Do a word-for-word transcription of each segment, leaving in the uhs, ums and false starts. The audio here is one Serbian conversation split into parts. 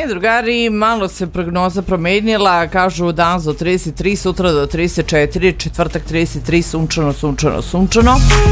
drugari, malo se prognoza promenila, kažu danas do trideset tri, sutra do trideset četiri, četvrtak trideset tri, sunčano, sunčano, sunčano.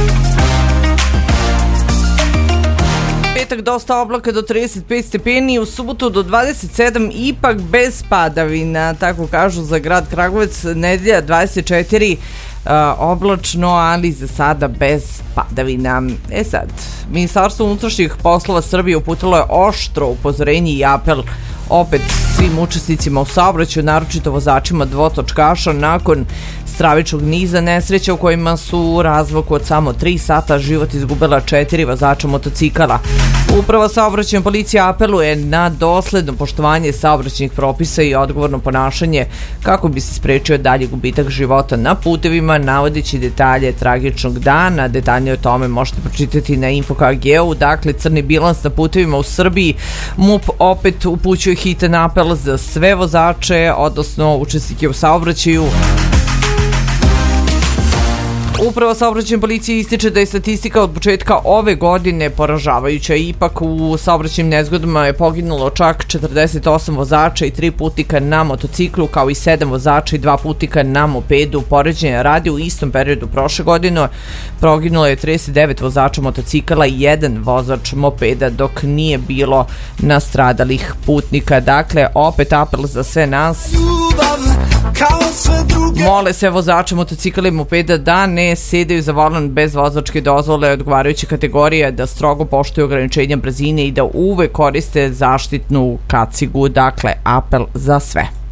Petak dosta oblaka do trideset pet stepeni, u subotu do dvadeset sedam, ipak bez padavina, tako kažu za grad Kragujevac. Nedelja dvadeset četiri, Uh, oblačno, ali za sada bez padavina. E sad, Ministarstvo unutrašnjih poslova Srbije uputilo je oštro upozorenje i apel opet svim učesnicima u saobraćaju, naročito vozačima dvotočkaša, nakon stravičnog niza nesreća u kojima su u razmaku od samo tri sata život izgubila četiri vozača motocikala. Uprava saobraćajne policije apeluje na dosledno poštovanje saobraćajnih propisa i odgovorno ponašanje kako bi se sprečio dalji gubitak života na putevima, navodeći detalje tragičnog dana. Detaljnije o tome možete pročitati na info ka ge u. Dakle, crni bilans na putevima u Srbiji. MUP opet upućuje hitan apel za sve vozače, odnosno učesnike u saobraćaju. Uprava saobraćajne policije ističe da je statistika od početka ove godine poražavajuća. Ipak u saobraćajnim nezgodama je poginulo čak četrdeset osam vozača i tri putnika na motociklu, kao i sedam vozača i dva putnika na mopedu. Poređenja radi, u istom periodu prošle godine poginulo je trideset devet vozača motocikala i jedan vozač mopeda, dok nije bilo nastradalih putnika. Dakle, opet apel za sve nas. Mole sve vozače motocikala i mopeda da ne sedaju za volan bez vozačke dozvole odgovarajuće kategorije, da strogo poštuju ograničenja brzine i da uvek koriste zaštitnu kacigu. Dakle, apel za sve.